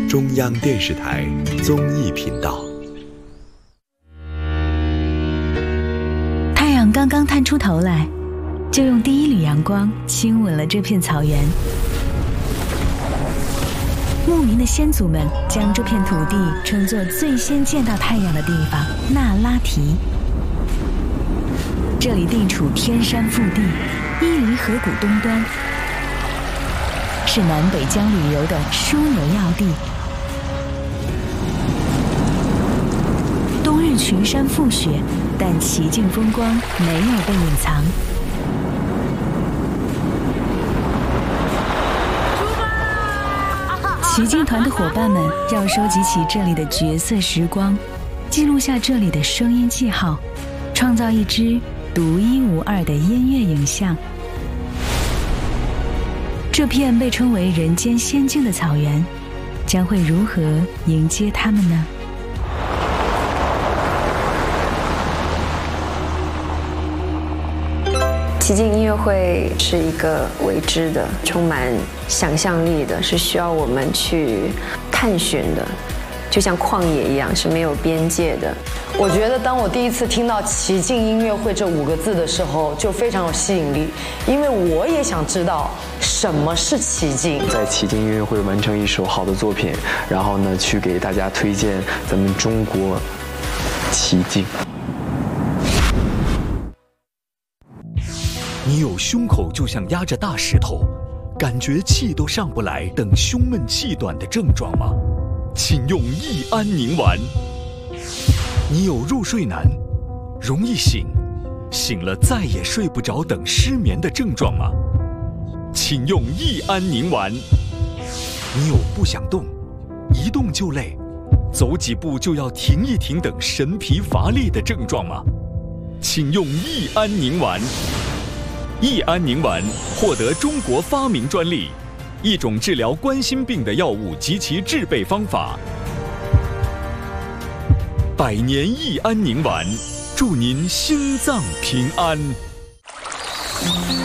中央电视台综艺频道。 太阳刚刚探出头来，就用第一缕阳光亲吻了这片草原。牧民的先祖们将这片土地称作最先见到太阳的地方——那拉提。这里地处天山腹地，伊犁河谷东端，是南北疆旅游的枢纽要地。冬日群山覆雪，但奇境风光没有被隐藏。奇境团的伙伴们要收集起这里的绝色时光，记录下这里的声音记号，创造一支独一无二的音乐影像。这片被称为人间仙境的草原，将会如何迎接他们呢？ 奇境音乐会是一个未知的、充满想象力的，是需要我们去探寻的，就像旷野一样，是没有边界的。 我觉得当我第一次听到奇境音乐会这5个字的时候，就非常有吸引力，因为我也想知道什么是奇境。 在奇境音乐会完成一首好的作品，然后呢，去给大家推荐咱们中国奇境。 你有胸口就像压着大石头，感觉气都上不来等胸闷气短的症状吗？请用益安宁丸。你有入睡难、容易醒、醒了再也睡不着等失眠的症状吗？请用益安宁丸。你有不想动、一动就累、走几步就要停一停等神疲乏力的症状吗？请用益安宁丸。益安宁丸获得中国发明专利，一种治疗冠心病的药物及其制备方法。100年益安宁丸，祝您心脏平安。